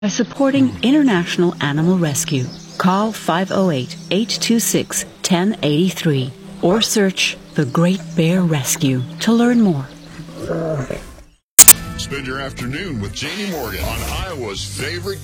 by supporting International Animal Rescue. Call 508-826-1083 or search The Great Bear Rescue to learn more. Spend your afternoon with Janie Morgan on Iowa's favorite